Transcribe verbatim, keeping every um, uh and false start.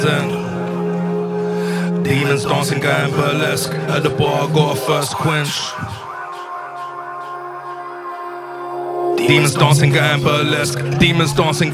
Demons dancing, going burlesque. At the bar, got a first quench. Demons dancing, going burlesque. Demons dancing.